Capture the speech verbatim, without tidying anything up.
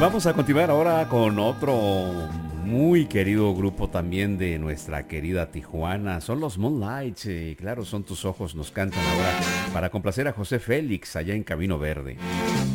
vamos a continuar ahora con otro muy querido grupo también de nuestra querida Tijuana. Son los Moonlights. Eh, claro, son tus ojos. Nos cantan ahora para complacer a José Félix allá en Camino Verde.